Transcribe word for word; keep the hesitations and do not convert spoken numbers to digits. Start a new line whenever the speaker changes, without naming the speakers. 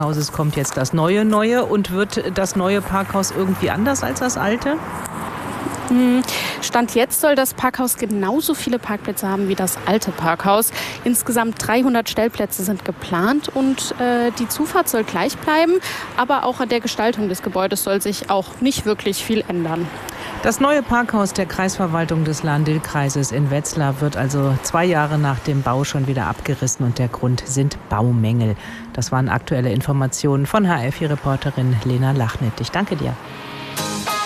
Hauses kommt jetzt das neue Neue und wird das neue Parkhaus irgendwie anders als das alte?
Stand jetzt soll das Parkhaus genauso viele Parkplätze haben wie das alte Parkhaus. Insgesamt dreihundert Stellplätze sind geplant und äh, die Zufahrt soll gleich bleiben. Aber auch an der Gestaltung des Gebäudes soll sich auch nicht wirklich viel ändern.
Das neue Parkhaus der Kreisverwaltung des Lahn-Dill-Kreises in Wetzlar wird also zwei Jahre nach dem Bau schon wieder abgerissen und der Grund sind Baumängel. Das waren aktuelle Informationen von H R vier-Reporterin Lena Lachnit. Ich danke dir.